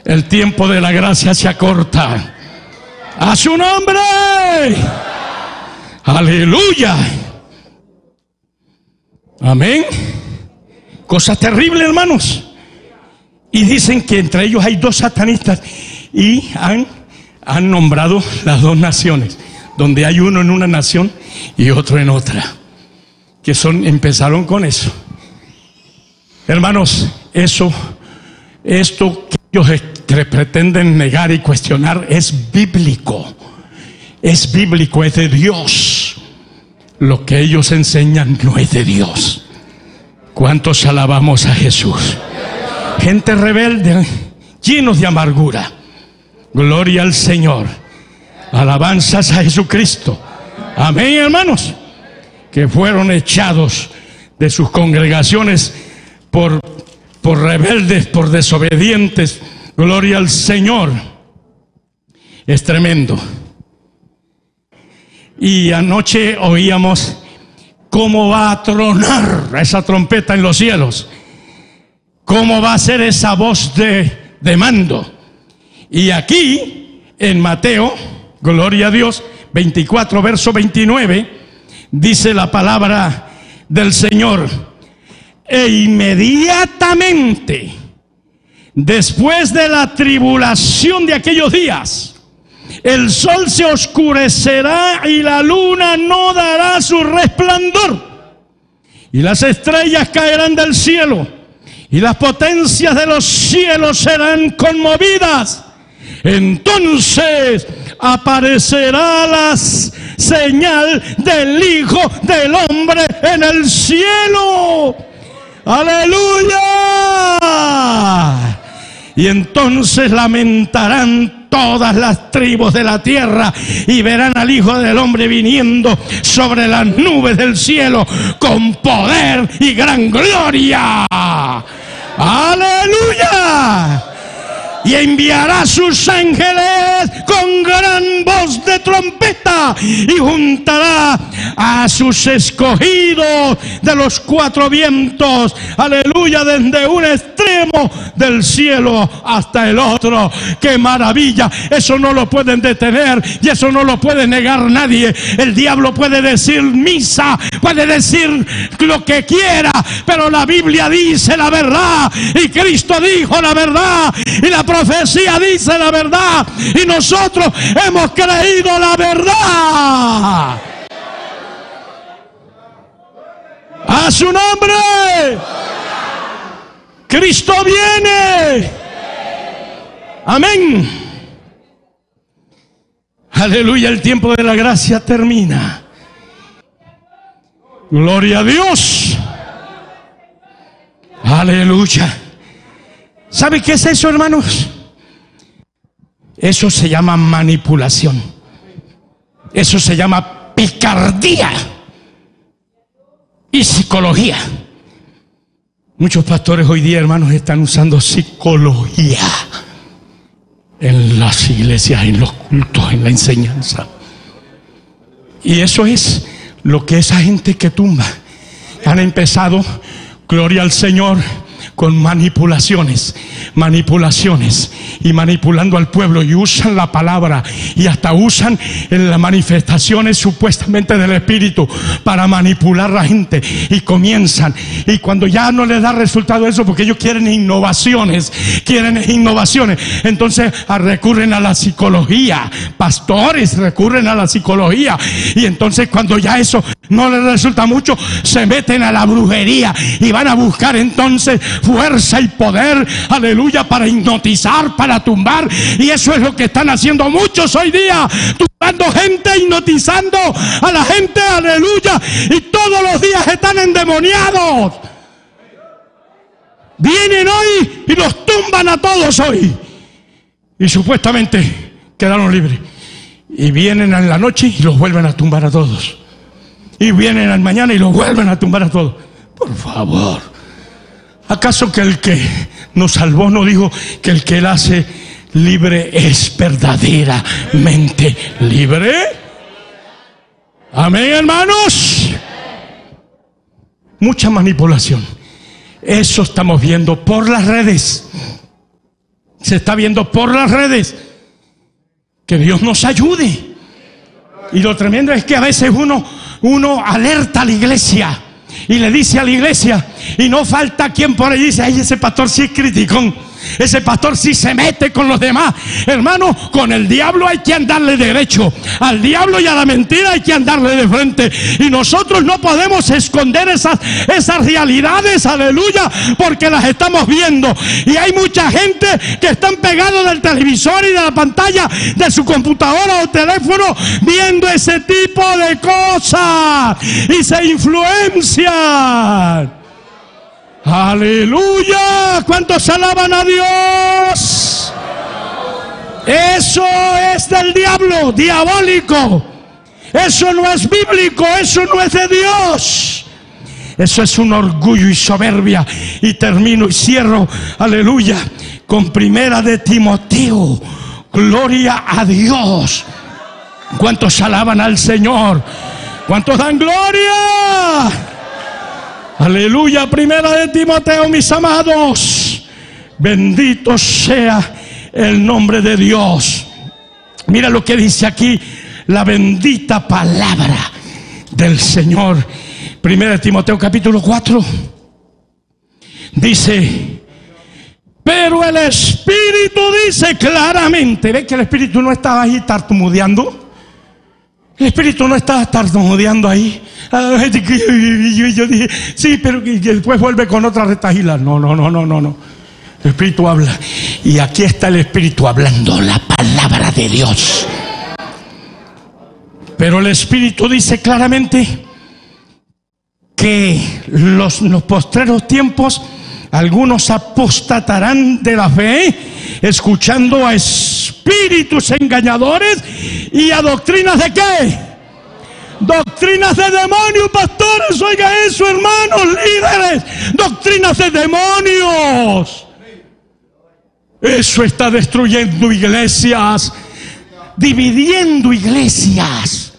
El tiempo de la gracia se acorta. ¡A su nombre! ¡Aleluya! Amén. Cosa terrible, hermanos. Y dicen que entre ellos hay dos satanistas y han nombrado las dos naciones, donde hay uno en una nación y otro en otra, que empezaron con eso. Hermanos, esto que ellos pretenden negar y cuestionar es bíblico. Es bíblico, es de Dios. Lo que ellos enseñan no es de Dios. ¿Cuántos alabamos a Jesús? Gente rebelde, llenos de amargura. Gloria al Señor. Alabanzas a Jesucristo. Amén, hermanos. Que fueron echados de sus congregaciones por rebeldes, por desobedientes. Gloria al Señor. Es tremendo. Y anoche oíamos cómo va a tronar esa trompeta en los cielos. Cómo va a ser esa voz de mando. Y aquí, en Mateo, gloria a Dios, 24, verso 29, dice la palabra del Señor: e inmediatamente, después de la tribulación de aquellos días, el sol se oscurecerá y la luna no dará su resplandor, y las estrellas caerán del cielo, y las potencias de los cielos serán conmovidas. Entonces aparecerá la señal del Hijo del Hombre en el cielo. ¡Aleluya! Y entonces lamentarán todas las tribus de la tierra y verán al Hijo del Hombre viniendo sobre las nubes del cielo con poder y gran gloria. ¡Aleluya! Y enviará sus ángeles con gran voz de trompeta y juntará a sus escogidos de los cuatro vientos, aleluya, desde un extremo del cielo hasta el otro. ¡Qué maravilla! Eso no lo pueden detener y eso no lo puede negar nadie. El diablo puede decir misa, puede decir lo que quiera, pero la Biblia dice la verdad y Cristo dijo la verdad y la profecía dice la verdad y nosotros hemos creído la verdad. ¡A su nombre! ¡Cristo viene! ¡Amén! ¡Aleluya! El tiempo de la gracia termina. ¡Gloria a Dios! ¡Aleluya! ¿Sabe qué es eso, hermanos? Eso se llama manipulación. Eso se llama picardía y psicología. Muchos pastores hoy día, hermanos, están usando psicología en las iglesias, en los cultos, en la enseñanza. Y eso es lo que esa gente que tumba han empezado, gloria al Señor, con manipulaciones y manipulando al pueblo, y usan la palabra y hasta usan en las manifestaciones supuestamente del Espíritu para manipular a la gente, y comienzan, y cuando ya no les da resultado eso, porque ellos quieren innovaciones, entonces recurren a la psicología. Pastores recurren a la psicología, y entonces cuando ya eso no les resulta mucho, se meten a la brujería y van a buscar entonces fuerza y poder, aleluya, para hipnotizar, para tumbar. Y eso es lo que están haciendo muchos hoy día, tumbando gente, hipnotizando a la gente, aleluya, y todos los días están endemoniados. Vienen hoy y los tumban a todos hoy, y supuestamente quedaron libres, y vienen en la noche y los vuelven a tumbar a todos, y vienen al mañana y los vuelven a tumbar a todos. Por favor, ¿acaso que el que nos salvó no dijo que el que él hace libre es verdaderamente libre? Amén, hermanos. Mucha manipulación. Eso estamos viendo por las redes. se está viendo por las redes. Que Dios nos ayude. Y lo tremendo es que a veces uno alerta a la iglesia y le dice a la iglesia, y no falta quien por ahí dice: ay, ese pastor sí es criticón, ese pastor sí se mete con los demás. Hermano, con el diablo hay que andarle derecho, al diablo y a la mentira hay que andarle de frente, y nosotros no podemos esconder esas realidades, aleluya, porque las estamos viendo. Y hay mucha gente que están pegados del televisor y de la pantalla de su computadora o teléfono viendo ese tipo de cosas y se influencian. ¡Aleluya! ¿Cuántos alaban a Dios? Eso es del diablo, diabólico. Eso no es bíblico, eso no es de Dios. Eso es un orgullo y soberbia. Y termino y cierro, aleluya, con Primera de Timoteo. Gloria a Dios. ¿Cuántos alaban al Señor? ¿Cuántos dan gloria? Aleluya, Primera de Timoteo, mis amados. Bendito sea el nombre de Dios. Mira lo que dice aquí la bendita palabra del Señor. Primera de Timoteo capítulo 4. Dice: pero el Espíritu dice claramente. ¿Ves que el Espíritu no estaba ahí tartamudeando? El Espíritu no estaba tartamudeando ahí. Yo dije, sí, pero y después vuelve con otra retahíla. No. El Espíritu habla. Y aquí está el Espíritu hablando la palabra de Dios. Pero el Espíritu dice claramente que los postreros tiempos algunos apostatarán de la fe, escuchando a espíritus engañadores y a doctrinas de ¿qué? Doctrinas de demonios, pastores, oiga eso, hermanos, líderes, doctrinas de demonios. Eso está destruyendo iglesias, dividiendo iglesias.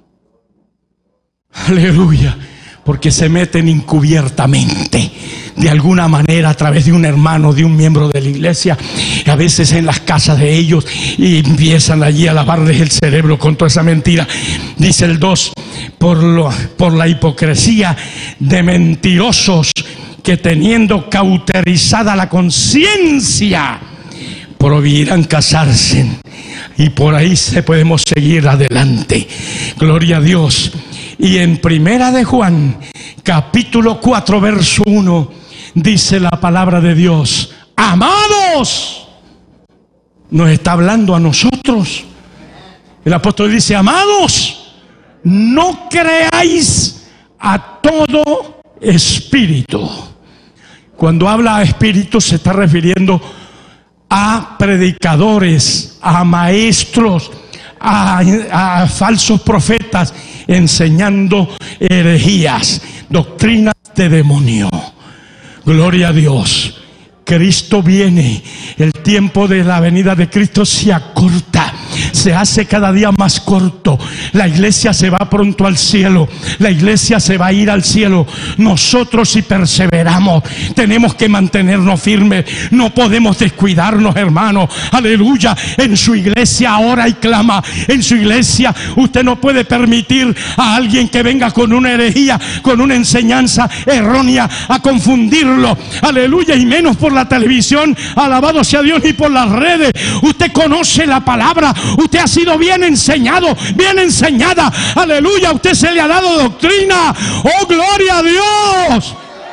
Aleluya. Porque se meten encubiertamente, de alguna manera, a través de un hermano, de un miembro de la iglesia, a veces en las casas de ellos, y empiezan allí a lavarles el cerebro con toda esa mentira. Dice el 2: por la hipocresía de mentirosos que, teniendo cauterizada la conciencia, prohibirán casarse. Y por ahí podemos seguir adelante. Gloria a Dios. Y en Primera de Juan, capítulo 4, verso 1, dice la palabra de Dios: amados, nos está hablando a nosotros. El apóstol dice: amados, no creáis a todo espíritu. Cuando habla a espíritu se está refiriendo a predicadores, a maestros, a falsos profetas, enseñando herejías, doctrinas de demonio. Gloria a Dios. Cristo viene, el tiempo de la venida de Cristo se acorta, se hace cada día más corto. La iglesia se va pronto al cielo, la iglesia se va a ir al cielo. Nosotros, si perseveramos, tenemos que mantenernos firmes, no podemos descuidarnos, hermanos. Aleluya. En su iglesia ora y clama. En su iglesia usted no puede permitir a alguien que venga con una herejía, con una enseñanza errónea, a confundirlo. Aleluya. Y menos por la televisión, alabado sea Dios, ni por las redes. Usted conoce la palabra, usted ha sido bien enseñado, bien enseñada. Aleluya. A usted se le ha dado doctrina. Oh, gloria a Dios.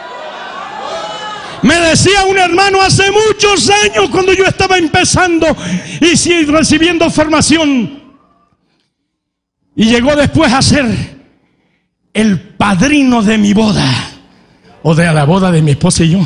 Me decía un hermano hace muchos años, cuando yo estaba empezando y sí, recibiendo formación, y llegó después a ser el padrino de mi boda, o de la boda de mi esposa y yo.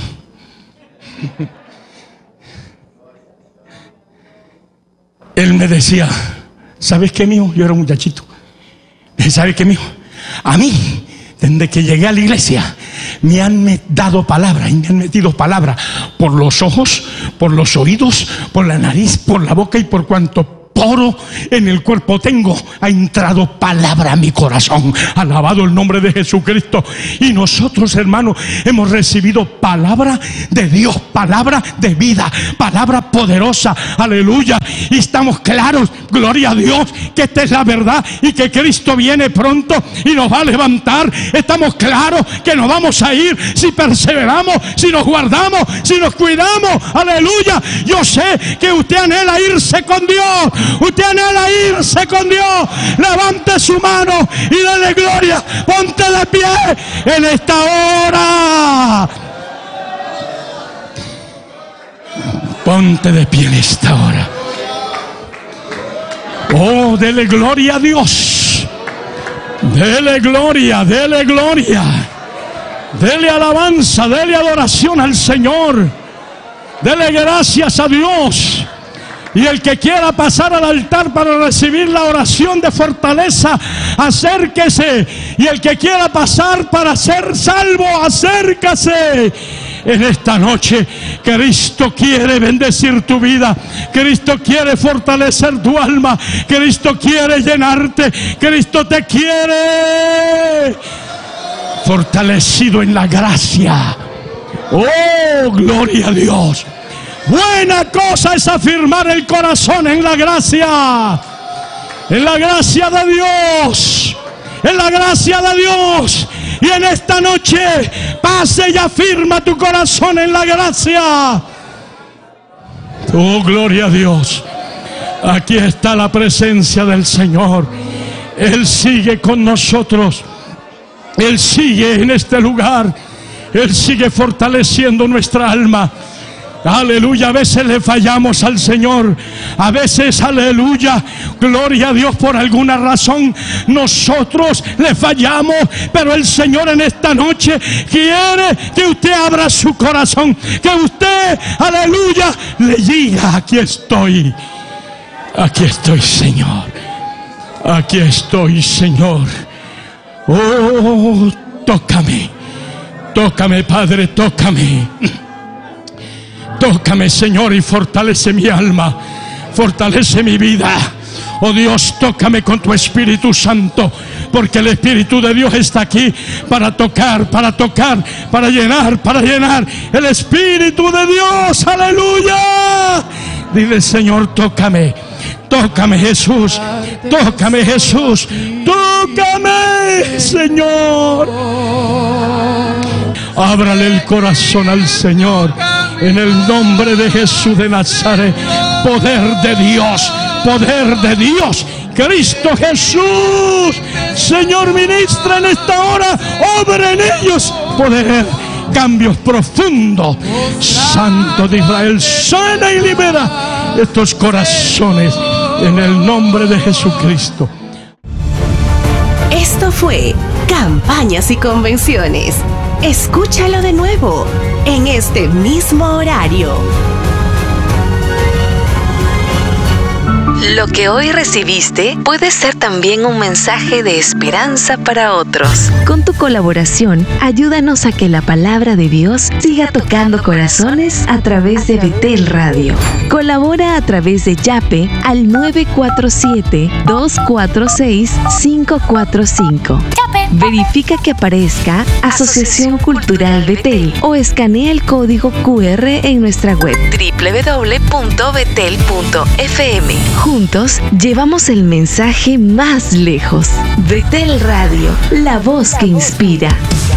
Él me decía: ¿sabes qué, mijo? Yo era un muchachito. ¿Sabes qué, mijo? A mí, desde que llegué a la iglesia, me han dado palabra y me han metido palabra por los ojos, por los oídos, por la nariz, por la boca y por cuanto incorporo, en el cuerpo tengo, ha entrado palabra a mi corazón. Alabado el nombre de Jesucristo. Y nosotros, hermanos, hemos recibido palabra de Dios, palabra de vida, palabra poderosa. Aleluya. Y estamos claros, gloria a Dios, que esta es la verdad y que Cristo viene pronto y nos va a levantar. Estamos claros que nos vamos a ir si perseveramos, si nos guardamos, si nos cuidamos. Aleluya. Yo sé que usted anhela irse con Dios. Usted anhela irse con Dios. Levante su mano y dele gloria. Ponte de pie en esta hora. Ponte de pie en esta hora. Oh, dele gloria a Dios. Dele gloria, dele gloria. Dele alabanza, dele adoración al Señor. Dele gracias a Dios. Y el que quiera pasar al altar para recibir la oración de fortaleza, acérquese. Y el que quiera pasar para ser salvo, acérquese. En esta noche, Cristo quiere bendecir tu vida. Cristo quiere fortalecer tu alma. Cristo quiere llenarte. Cristo te quiere fortalecido en la gracia. Oh, gloria a Dios. Buena cosa es afirmar el corazón en la gracia. En la gracia de Dios. En la gracia de Dios. Y en esta noche pase y afirma tu corazón en la gracia. Oh, gloria a Dios. Aquí está la presencia del Señor. Él sigue con nosotros. Él sigue en este lugar. Él sigue fortaleciendo nuestra alma. Aleluya, a veces le fallamos al Señor. A veces, aleluya, gloria a Dios, por alguna razón nosotros le fallamos. Pero el Señor en esta noche quiere que usted abra su corazón. Que usted, aleluya, le diga: aquí estoy. Aquí estoy, Señor. Aquí estoy, Señor. Oh, tócame. Tócame, Padre, tócame. Tócame, Señor, y fortalece mi alma, fortalece mi vida. Oh Dios, tócame con tu Espíritu Santo, porque el Espíritu de Dios está aquí para tocar, para llenar. El Espíritu de Dios, aleluya. Dile: Señor, tócame. Tócame, Jesús. Tócame, Jesús. Tócame, Señor. Ábrale el corazón al Señor. En el nombre de Jesús de Nazaret. Poder de Dios. Poder de Dios. Cristo Jesús. Señor, ministra en esta hora. Obra en ellos poder. Cambios profundos. Santo de Israel, sana y libera estos corazones en el nombre de Jesucristo. Esto fue Campañas y Convenciones. Escúchalo de nuevo en este mismo horario. Lo que hoy recibiste puede ser también un mensaje de esperanza para otros. Con tu colaboración, ayúdanos a que la palabra de Dios siga tocando corazones a través de Betel Radio. Colabora a través de Yape al 947-246-545. Verifica que aparezca Asociación Cultural Betel o escanea el código QR en nuestra web www.betel.fm. Juntos llevamos el mensaje más lejos. Betel Radio, la voz que inspira.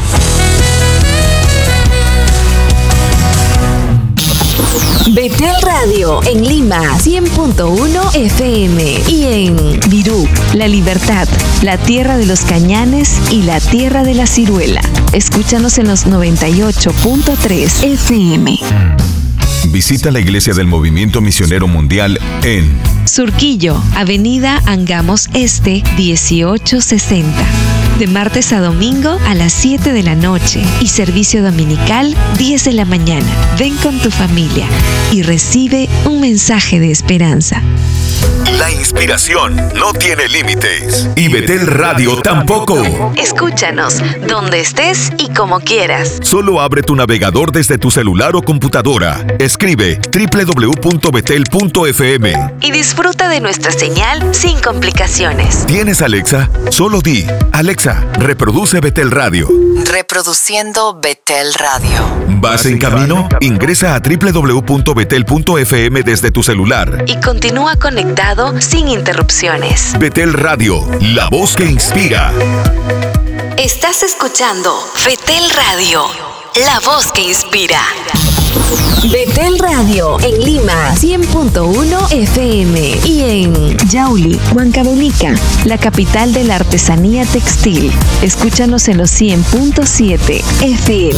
Betel Radio en Lima 100.1 FM y en Virú, La Libertad, la tierra de los cañanes y la tierra de la ciruela. Escúchanos en los 98.3 FM. Visita la Iglesia del Movimiento Misionero Mundial en Surquillo, Avenida Angamos Este, 1860. De martes a domingo a las 7 de la noche y servicio dominical 10 de la mañana. Ven con tu familia y recibe un mensaje de esperanza. La inspiración no tiene límites. Y Betel Radio tampoco. Escúchanos donde estés y como quieras. Solo abre tu navegador desde tu celular o computadora. Escribe www.betel.fm Y disfruta de nuestra señal sin complicaciones. ¿Tienes Alexa? Solo di, Alexa, reproduce Betel Radio. Reproduciendo Betel Radio. ¿Vas en camino? Ingresa a www.betel.fm desde tu celular. Y continúa conectado sin interrupciones. Betel Radio, la voz que inspira. Estás escuchando Betel Radio, la voz que inspira. Betel Radio en Lima 100.1 FM y en Yauli, Huancavelica, la capital de la artesanía textil. Escúchanos en los 100.7 FM.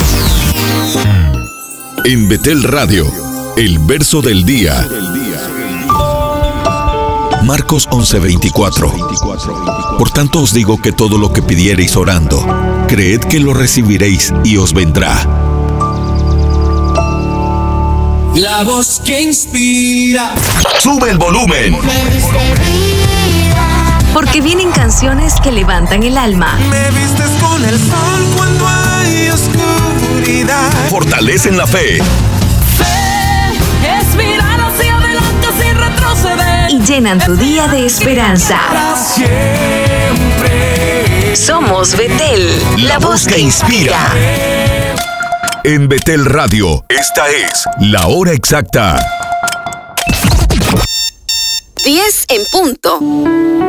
En Betel Radio, el verso del día. Marcos 11:24. Por tanto os digo que todo lo que pidiereis orando, creed que lo recibiréis y os vendrá. La voz que inspira. ¡Sube el volumen! Porque vienen canciones que levantan el alma. Me vistes con el sol cuando hay oscuridad. Fortalecen la fe. Es mirar hacia adelante sin retroceder. Y llenan tu día de esperanza. Siempre. Somos Betel, la voz que inspira. En Betel Radio, esta es la hora exacta. 10 en punto.